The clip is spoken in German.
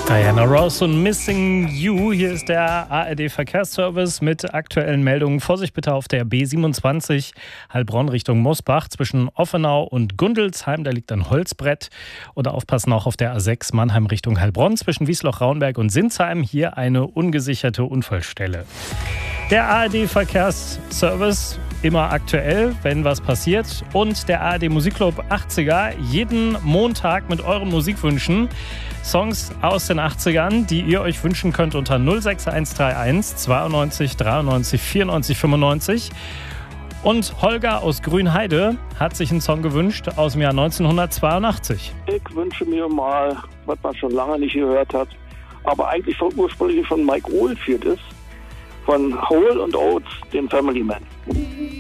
Diana Ross und Missing You. Hier ist der ARD-Verkehrsservice mit aktuellen Meldungen. Vorsicht bitte auf der B27 Heilbronn Richtung Mosbach zwischen Offenau und Gundelsheim. Da liegt ein Holzbrett. Oder aufpassen auch auf der A6 Mannheim Richtung Heilbronn zwischen Wiesloch-Raunberg und Sinsheim. Hier eine ungesicherte Unfallstelle. Der ARD-Verkehrsservice, immer aktuell, wenn was passiert. Und der ARD-Musikclub 80er, jeden Montag mit euren Musikwünschen. Songs aus den 80ern, die ihr euch wünschen könnt unter 06131 92 93 94 95. Und Holger aus Grünheide hat sich einen Song gewünscht aus dem Jahr 1982. Ich wünsche mir mal, was man schon lange nicht gehört hat, aber eigentlich ursprünglich von Mike Oldfield ist, von Hole and Oates, den Family Man.